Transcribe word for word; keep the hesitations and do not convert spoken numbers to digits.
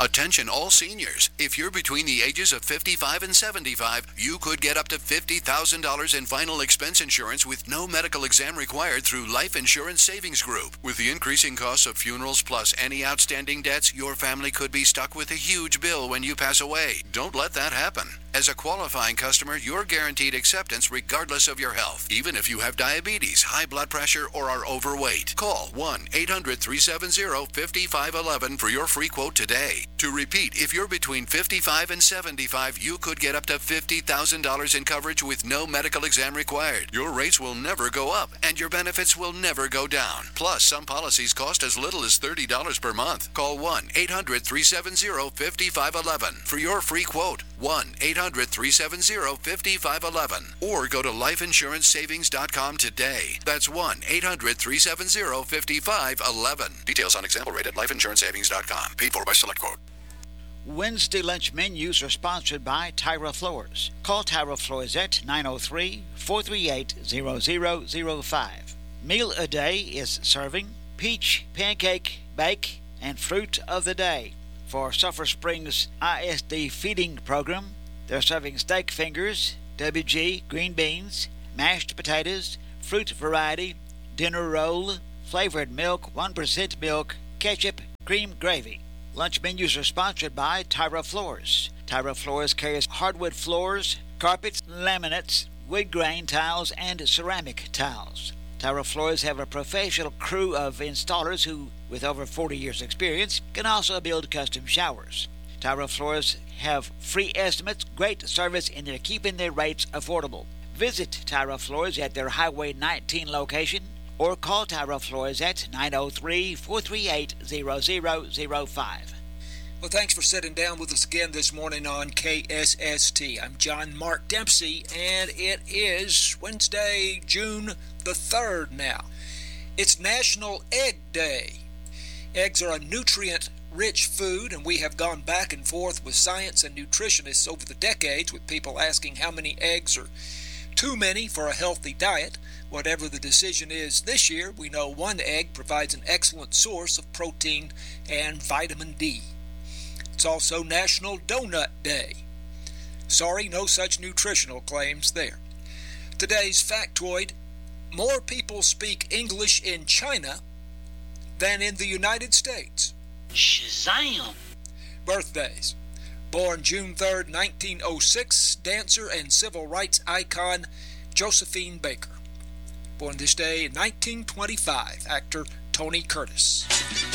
Attention all seniors. If you're between the ages of fifty-five and seventy-five, you could get up to fifty thousand dollars in final expense insurance with no medical exam required through Life Insurance Savings Group. With the increasing costs of funerals plus any outstanding debts, your family could be stuck with a huge bill when you pass away. Don't let that happen. As a qualifying customer, you're guaranteed acceptance regardless of your health, even if you have diabetes, high blood pressure, or are overweight. Call one eight hundred, three seven zero, five five one one for your free quote today. To repeat, if you're between fifty-five and seventy-five, you could get up to fifty thousand dollars in coverage with no medical exam required. Your rates will never go up, and your benefits will never go down. Plus, some policies cost as little as thirty dollars per month. Call one eight hundred, three seven zero, five five one one for your free quote. one eight hundred, three seven zero, five five one one. Or go to life insurance savings dot com today. That's one eight hundred, three seven zero, five five one one. Details on example rate at life insurance savings dot com. Paid for by Select Quote. Wednesday lunch menus are sponsored by Tyra Floors. Call Tyra Floors at nine oh three, four three eight, zero zero zero five. Meal a day is serving peach, pancake, bake, and fruit of the day. For Sulphur Springs I S D feeding program, they're serving steak fingers, W G, green beans, mashed potatoes, fruit variety, dinner roll, flavored milk, one percent milk, ketchup, cream gravy. Lunch menus are sponsored by Tyra Floors. Tyra Floors carries hardwood floors, carpets, laminates, wood grain tiles, and ceramic tiles. Tyra Floors have a professional crew of installers who, with over forty years experience, can also build custom showers. Tyra Floors have free estimates, great service, and they're keeping their rates affordable. Visit Tyra Floors at their Highway nineteen location or call Tyra Floors at nine oh three, four three eight, zero zero zero five. Well, thanks for sitting down with us again this morning on K S S T. I'm John Mark Dempsey, and it is Wednesday, June the third now. It's National Egg Day. Eggs are a nutrient-rich food, and we have gone back and forth with science and nutritionists over the decades with people asking how many eggs are too many for a healthy diet. Whatever the decision is this year, we know one egg provides an excellent source of protein and vitamin D. It's also National Donut Day. Sorry, no such nutritional claims there. Today's factoid: more people speak English in China than in the United States. Shazam! Birthdays: born June third, nineteen oh six, dancer and civil rights icon Josephine Baker. Born this day in nineteen twenty-five, actor Tony Curtis.